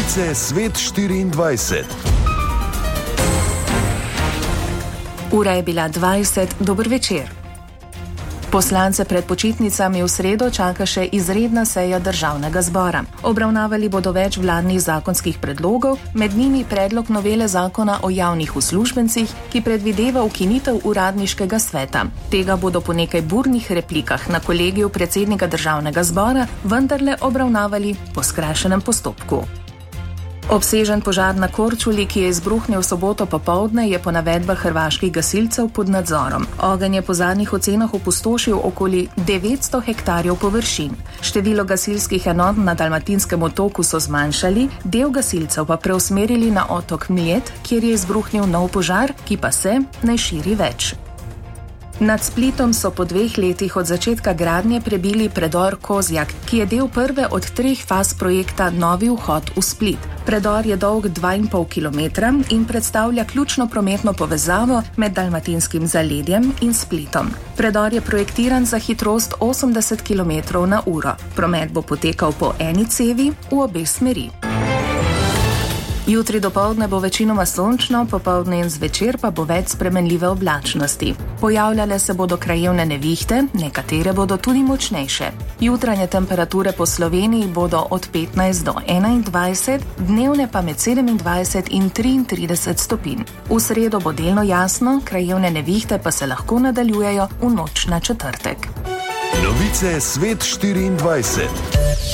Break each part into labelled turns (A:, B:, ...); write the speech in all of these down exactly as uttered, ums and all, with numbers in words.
A: Novice Svet štiriindvajset.
B: Ura je bila dvajset, dober večer. Poslance pred počitnicami v sredo čaka še izredna seja Državnega zbora. Obravnavali bodo več vladnih zakonskih predlogov, med njimi predlog novele zakona o javnih uslužbencih, ki predvideva ukinitev uradniškega sveta. Tega bodo po nekaj burnih replikah na kolegiju predsednika Državnega zbora vendarle obravnavali po skrajšanem postopku. Obsežen požar na Korčuli, ki je izbruhnil v soboto popoldne, je po navedbah hrvaških gasilcev pod nadzorom. Ogenj je po zadnjih ocenah opustošil okoli devetsto hektarjev površin. Število gasilskih enot na Dalmatinskem otoku so zmanjšali, del gasilcev pa preusmerili na otok Mljet, kjer je izbruhnil nov požar, ki pa se ne širi več. Nad Splitom so po dveh letih od začetka gradnje prebili predor Kozjak, ki je del prve od treh faz projekta Novi vhod v Split. Predor je dolg dva in pol kilometra in predstavlja ključno prometno povezavo med Dalmatinskim zaledjem in Splitom. Predor je projektiran za hitrost osemdeset kilometrov na uro. Promet bo potekal po eni cevi v obe smeri. Jutri dopoldne bo večinoma sončno, popoldne in zvečer pa bo več spremenljive oblačnosti. Pojavljale se bodo krajevne nevihte, nekatere bodo tudi močnejše. Jutranje temperature po Sloveniji bodo od petnajst do enaindvajset, dnevne pa med sedemindvajset in triintrideset stopinj. V sredo bo delno jasno, krajevne nevihte pa se lahko nadaljujejo v noč na četrtek.
A: Novice Svet štiriindvajset.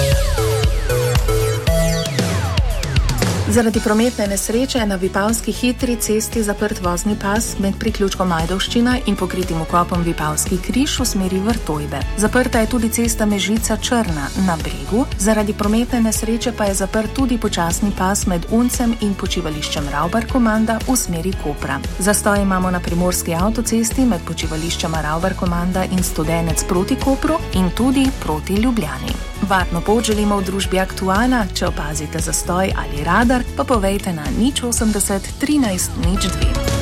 B: Zaradi prometne nesreče je na Vipavski hitri cesti zaprt vozni pas med priključkom Ajdovščina in pokritim vkopom Vipavski križ v smeri Vrtojbe. Zaprta je tudi cesta Mežica Črna na Bregu, zaradi prometne nesreče pa je zaprt tudi počasni pas med Uncem in počivališčem Ravbar Komanda v smeri Kopra. Zastoj imamo na primorski avtocesti med počivališčema Ravbar Komanda in Studenec proti Kopru in tudi proti Ljubljani. Varno pot želimo v družbi Aktuala, če opazite zastoj ali radar, pa povejte na nič osemdeset trinajst nič dve.